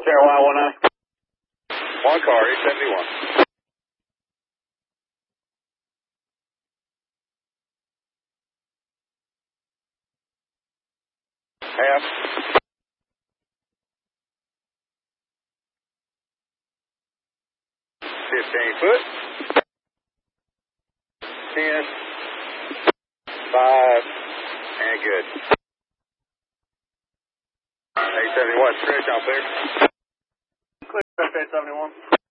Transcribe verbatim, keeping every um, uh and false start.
Sierra Y one nine. One car, eight seventy-one. Half. Fifteen foot. Ten. Five. And good. eight seventy-one, stretch out there. Clear, eight seventy-one.